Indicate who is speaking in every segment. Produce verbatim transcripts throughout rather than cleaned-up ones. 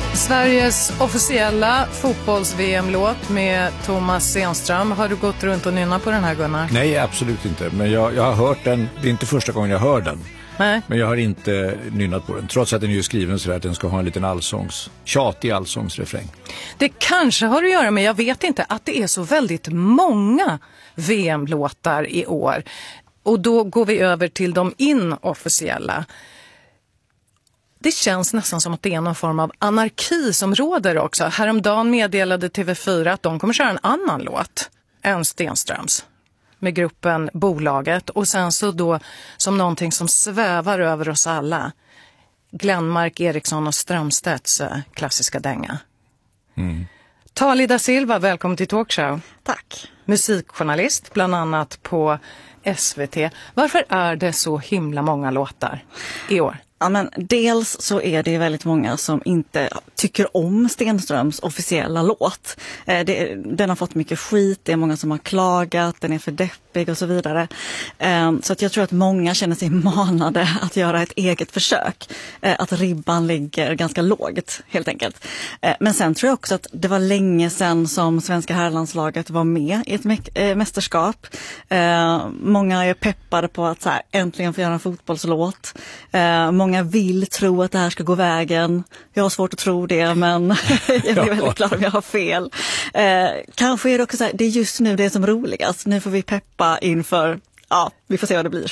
Speaker 1: Sveriges officiella fotbolls-V M-låt med Thomas Stenström. Har du gått runt och nynna på den här, Gunnar?
Speaker 2: Nej, absolut inte. Men jag, jag har hört den. Det är inte första gången jag hör den.
Speaker 1: Nej.
Speaker 2: Men jag har inte nynnat på den. Trots att den är ju skriven så att den ska ha en liten allsångs, tjatig allsångsrefräng.
Speaker 1: Det kanske har att göra med, jag vet inte, att det är så väldigt många V M-låtar i år. Och då går vi över till de inofficiella. Det känns nästan som att det är någon form av anarki som råder också. Häromdagen meddelade T V fyra att de kommer köra en annan låt än Stenströms med gruppen Bolaget. Och sen så då som någonting som svävar över oss alla. Glenmark, Eriksson och Strömstedts klassiska dänga. Mm. Tali da Silva, välkommen till Talkshow.
Speaker 3: Tack.
Speaker 1: Musikjournalist, bland annat på S V T. Varför är det så himla många låtar i år?
Speaker 3: Ja, men dels så är det väldigt många som inte tycker om Stenströms officiella låt. Eh, det, den har fått mycket skit, det är många som har klagat, den är för deppig och så vidare. Eh, så att jag tror att många känner sig manade att göra ett eget försök. Eh, att ribban ligger ganska lågt, helt enkelt. Eh, men sen tror jag också att det var länge sedan som svenska herrlandslaget var med i ett mä- äh, mästerskap. Eh, många är peppade på att så här, äntligen få göra en fotbollslåt. Eh, många Många vill tro att det här ska gå vägen. Jag har svårt att tro det, men jag är väldigt klar om jag har fel. Eh, kanske är det också så här, det är just nu det är som roligast. Nu får vi peppa inför, ja, vi får se vad det blir.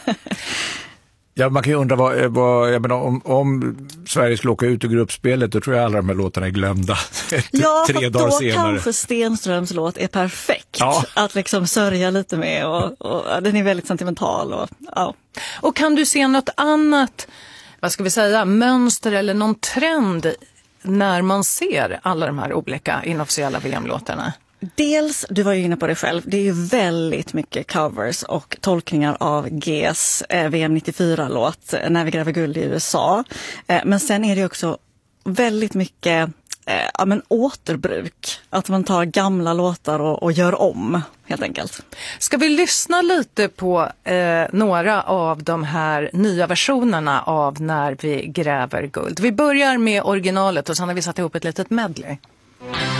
Speaker 2: Ja, man kan ju undra vad, vad jag menar, om, om Sverige skulle åka ut ur gruppspelet, då tror jag alla de här låtarna är glömda.
Speaker 3: Ja,
Speaker 2: tre dagar
Speaker 3: då
Speaker 2: senare.
Speaker 3: Kanske Stenströms låt är perfekt
Speaker 2: ja.
Speaker 3: att liksom sörja lite med och, och den är väldigt sentimental. Och, ja.
Speaker 1: och kan du se något annat, vad ska vi säga, mönster eller någon trend när man ser alla de här olika inofficiella V M-låtarna?
Speaker 3: Dels, du var ju inne på det själv, det är ju väldigt mycket covers och tolkningar av Gs eh, V M nittiofyra-låt När vi gräver guld i U S A. Eh, men sen är det också väldigt mycket eh, ja, men återbruk. Att man tar gamla låtar och, och gör om, helt enkelt.
Speaker 1: Ska vi lyssna lite på eh, några av de här nya versionerna av När vi gräver guld? Vi börjar med originalet och sen har vi satt ihop ett litet medley.